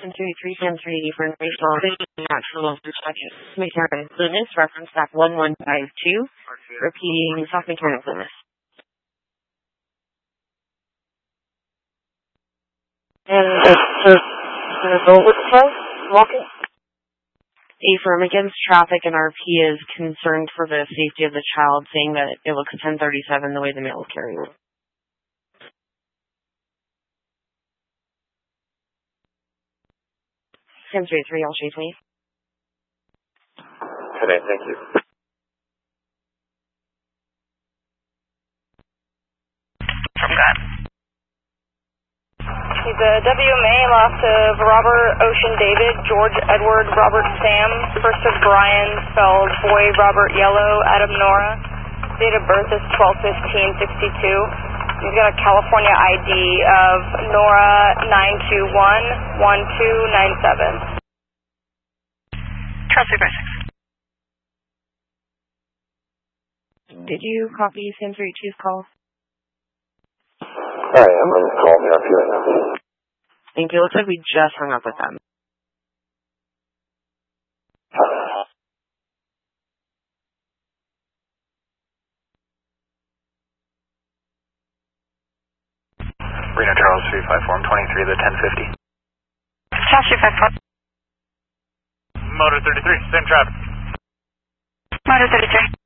1033, 1030 for informational natural perspective. Mechanic Loomis, reference back 1152, repeating South Mechanic Loomis. And walking. Affirm against traffic, and RP is concerned for the safety of the child, saying that it looks 1037 the way the mail is carried. 1033, I'll chase me. Today, thank you. From that. He's a WMA, lost of Robert Ocean David, George Edward Robert Sam, first of Brian, spelled boy Robert Yellow, Adam Nora. Date of birth is 12/15/62. He's got a California ID of Nora 921-1297. Charles 356. Did you copy 1032's call? Alright, I'm going to call the RP right now. Thank you. Looks like we just hung up with them. Reno Charles 354, 23 to 1050. Charles 354. Motor 33, same traffic. Motor 33.